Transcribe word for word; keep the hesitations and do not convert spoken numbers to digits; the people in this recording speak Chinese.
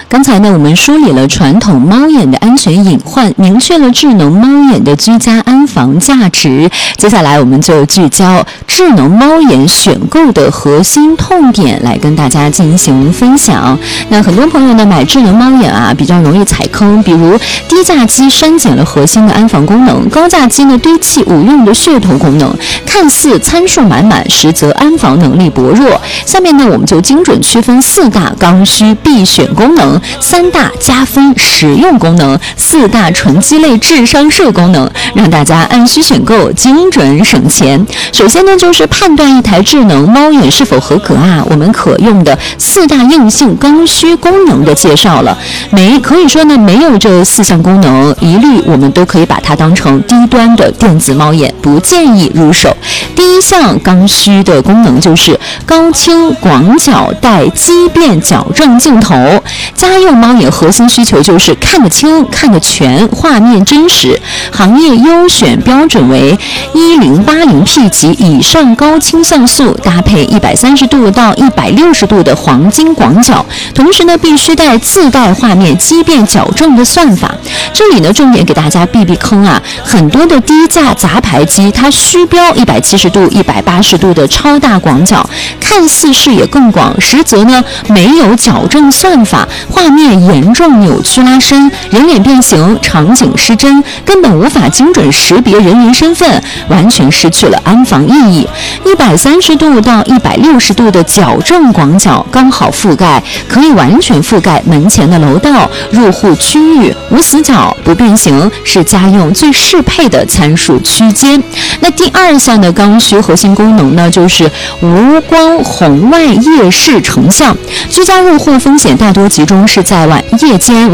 刚才呢，我们梳理了传统猫眼的安全隐患，明确了智能猫眼的居家安防价值。接下来，我们就聚焦智能猫眼选购的核心痛点，来跟大家进行分享。那很多朋友呢，买智能猫眼啊，比较容易踩坑，比如低价机删减了核心的安防功能，高价机呢堆砌无用的噱头功能，看似参数满满，实则安防能力薄弱。下面呢，我们就精准区分四大刚需必选功能，三大加分实用功能，四大纯鸡肋智商税功能，让大家按需选购，精准省钱。首先呢，就是判断一台智能猫眼是否合格啊，我们可用的四大硬性刚需功能的介绍了。没可以说呢，没有这四项功能，一律我们都可以把它当成低端的电子猫眼，不建议入手。第一项刚需的功能就是高清广角带畸变矫正镜头。家用猫眼核心需求就是看得清、看得全，画面真实。行业优选标准为一零八零 P 级以上高清像素，搭配一百三十度到一百六十度的黄金广角，同时呢，必须带自带画面畸变矫正的算法。这里呢，重点给大家避避坑啊，很多的低价杂牌机，它虚标一百七十度、一百八十度的超大广角，看似视野更广，实则呢没有矫正算法，画面严重扭曲拉伸，人脸变形，场景失真，根本无法精准识别人员身份，完全失去了安防意义。一百三十度到一百六十度的矫正广角刚好覆盖，可以完全覆盖门前的楼道、入户区域，无死角、不变形，是家用最适配的参数区间。那第二项的刚需核心功能呢，就是无光红外夜视成像。居家入户风险大多集中是在晚夜间